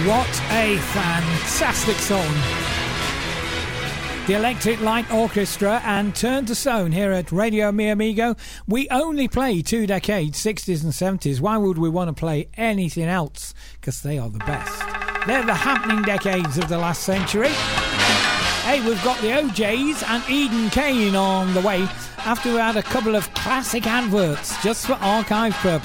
What a fantastic song. The Electric Light Orchestra and Turn to Stone here at Radio Mi Amigo. We only play 2 decades, 60s and 70s. Why would we want to play anything else? Because they are the best. They're the happening decades of the last century. Hey, we've got the OJs and Eden Kane on the way after we had a couple of classic adverts just for archive purposes.